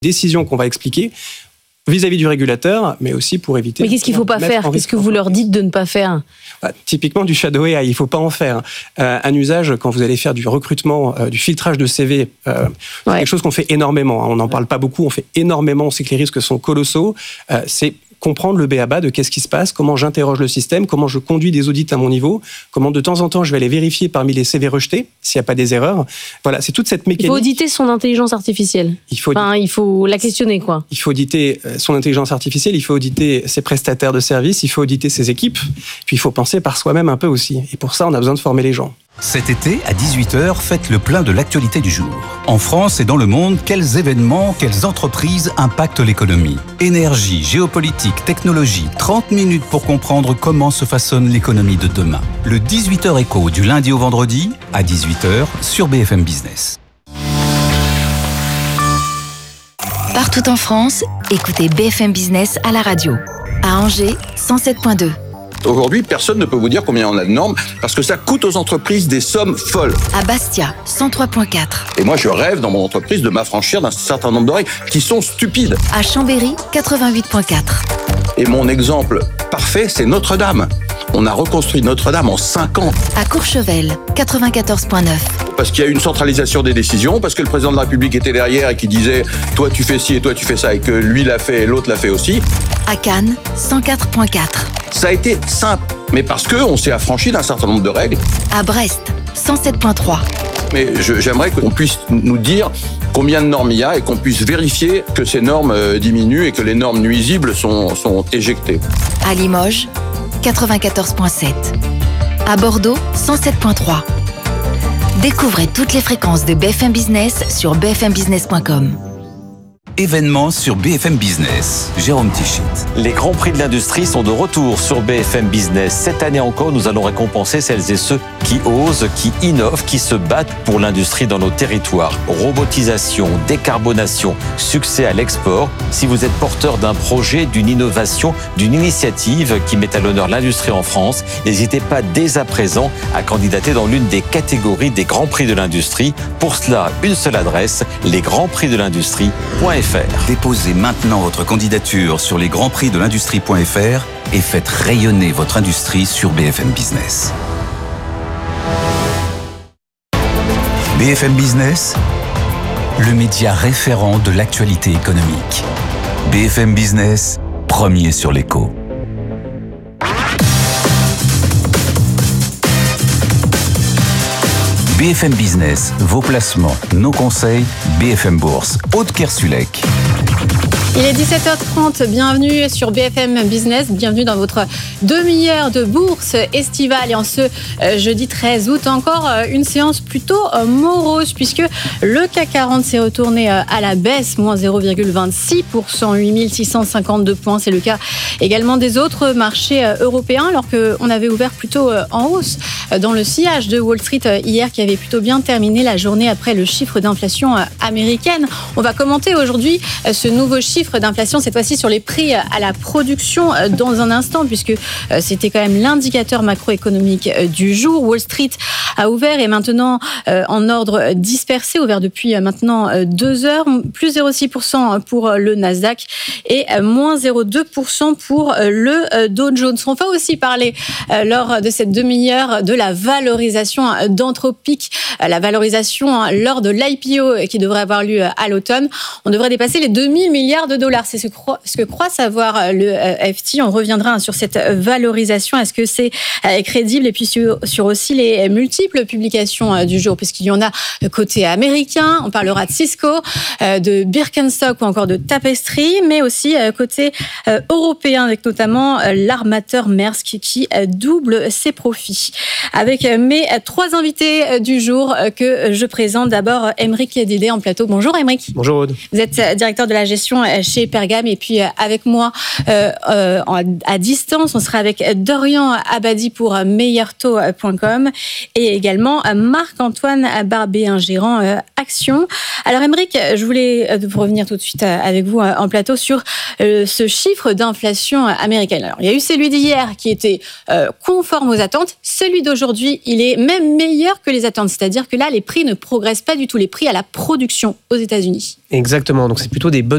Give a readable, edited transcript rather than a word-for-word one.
décisions qu'on va expliquer vis-à-vis du régulateur, mais aussi pour éviter... Mais qu'est-ce qu'il ne faut pas faire ? Qu'est-ce que vous leur dites de ne pas faire ? Typiquement du shadow AI, il ne faut pas en faire. Un usage, quand vous allez faire du recrutement, du filtrage de CV, c'est quelque chose qu'on fait énormément. On n'en parle pas beaucoup, on fait énormément, on sait que les risques sont colossaux. C'est comprendre le b.a.-ba de qu'est-ce qui se passe, comment j'interroge le système, comment je conduis des audits à mon niveau, comment de temps en temps je vais aller vérifier parmi les CV rejetés s'il n'y a pas des erreurs. Voilà, c'est toute cette mécanique. Il faut auditer son intelligence artificielle. Il faut la questionner, quoi. Il faut auditer son intelligence artificielle, il faut auditer ses prestataires de services, il faut auditer ses équipes, puis il faut penser par soi-même un peu aussi. Et pour ça, on a besoin de former les gens. Cet été, à 18h, faites le plein de l'actualité du jour. En France et dans le monde, quels événements, quelles entreprises impactent l'économie ? Énergie, géopolitique, technologie, 30 minutes pour comprendre comment se façonne l'économie de demain. Le 18h Écho du lundi au vendredi, à 18h, sur BFM Business. Partout en France, écoutez BFM Business à la radio. À Angers, 107.2. Aujourd'hui, personne ne peut vous dire combien on a de normes parce que ça coûte aux entreprises des sommes folles. À Bastia, 103.4. Et moi, je rêve dans mon entreprise de m'affranchir d'un certain nombre de règles qui sont stupides. À Chambéry, 88.4. Et mon exemple parfait, c'est Notre-Dame. On a reconstruit Notre-Dame en 5 ans. À Courchevel, 94.9. Parce qu'il y a une centralisation des décisions, parce que le président de la République était derrière et qui disait « toi tu fais ci et toi tu fais ça » et que lui l'a fait et l'autre l'a fait aussi. À Cannes, 104.4. Ça a été simple, mais parce qu'on s'est affranchi d'un certain nombre de règles. À Brest, 107.3. Mais j'aimerais qu'on puisse nous dire combien de normes il y a et qu'on puisse vérifier que ces normes diminuent et que les normes nuisibles sont éjectées. À Limoges, 94.7. À Bordeaux, 107.3. Découvrez toutes les fréquences de BFM Business sur bfmbusiness.com. Événements sur BFM Business. Jérôme Tichit. Les grands prix de l'industrie sont de retour sur BFM Business. Cette année encore, nous allons récompenser celles et ceux qui osent, qui innovent, qui se battent pour l'industrie dans nos territoires. Robotisation, décarbonation, succès à l'export. Si vous êtes porteur d'un projet, d'une innovation, d'une initiative qui met à l'honneur l'industrie en France, n'hésitez pas dès à présent à candidater dans l'une des catégories des grands prix de l'industrie. Pour cela, une seule adresse, lesgrandsprixdelindustrie.fr. Déposez maintenant votre candidature sur lesgrandsprixdelindustrie.fr et faites rayonner votre industrie sur BFM Business. BFM Business, le média référent de l'actualité économique. BFM Business, premier sur l'écho. BFM Business, vos placements, nos conseils, BFM Bourse, Aude Kersulek. Il est 17h30, bienvenue sur BFM Business, bienvenue dans votre demi-heure de bourse estivale. Et en ce jeudi 13 août, encore une séance plutôt morose puisque le CAC 40 s'est retourné à la baisse, moins 0,26%, 8652 points. C'est le cas également des autres marchés européens alors qu'on avait ouvert plutôt en hausse dans le sillage de Wall Street hier qui avait plutôt bien terminé la journée après le chiffre d'inflation américaine. On va commenter aujourd'hui ce nouveau chiffre d'inflation, cette fois-ci sur les prix à la production dans un instant, puisque c'était quand même l'indicateur macroéconomique du jour. Wall Street a ouvert et maintenant en ordre dispersé, ouvert depuis maintenant 2 heures, plus 0,6% pour le Nasdaq et moins 0,2% pour le Dow Jones. On va aussi parler lors de cette demi-heure de la valorisation d'Anthropic, la valorisation lors de l'IPO qui devrait avoir lieu à l'automne. On devrait dépasser les 2000 milliards de dollars. C'est ce que croit savoir le FT. On reviendra sur cette valorisation. Est-ce que c'est crédible? Et puis sur aussi les multiples publications du jour, puisqu'il y en a côté américain. On parlera de Cisco, de Birkenstock ou encore de Tapestry, mais aussi côté européen, avec notamment l'armateur Maersk qui double ses profits. Avec mes 3 invités du jour que je présente. D'abord, Aymeric Dédé en plateau. Bonjour Aymeric. Bonjour Aude. Vous êtes directeur de la gestion chez Pergame. Et puis avec moi à distance, on sera avec Dorian Abadi pour meilleurtaux.com et également Marc-Antoine Barbé, un gérant Action. Alors Aymeric, je voulais revenir tout de suite avec vous en plateau sur ce chiffre d'inflation américaine. Alors il y a eu celui d'hier qui était conforme aux attentes. Celui d'aujourd'hui, il est même meilleur que les attentes. C'est-à-dire que là, les prix ne progressent pas du tout, les prix à la production aux États-Unis. Exactement, donc c'est plutôt des bonnes